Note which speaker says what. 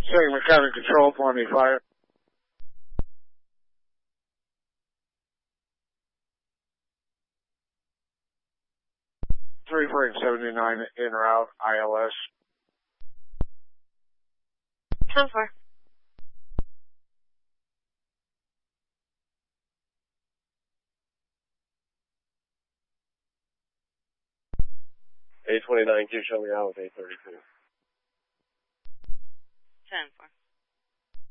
Speaker 1: Segment County Control, 25. 379 en route, ILS.
Speaker 2: 10-4.
Speaker 3: A29, Q, show me out with A32.
Speaker 2: 10-4.